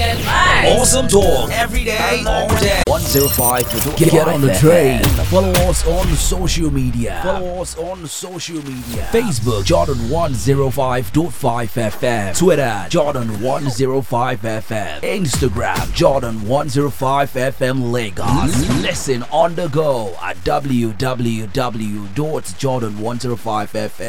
Awesome talk every day, all day. 105. Get on the train. Follow us on social media. Facebook Jordan 105.5 FM. Twitter Jordan 105 FM. Instagram Jordan 105 FM Lagos. Listen on the go at www.jordan105fm.